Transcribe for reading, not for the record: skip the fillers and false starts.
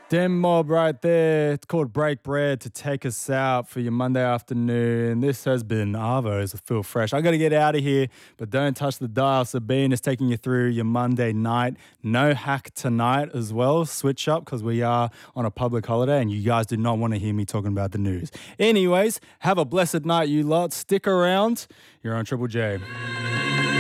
Dem Mob right there. It's called Break Bread to take us out for your Monday afternoon. This has been Arvos with Feel Fresh. I got to get out of here, but don't touch the dial. Sabine is taking you through your Monday night. No hack tonight as well. Switch up because we are on a public holiday and you guys do not want to hear me talking about the news. Anyways, have a blessed night, you lot. Stick around. You're on Triple J.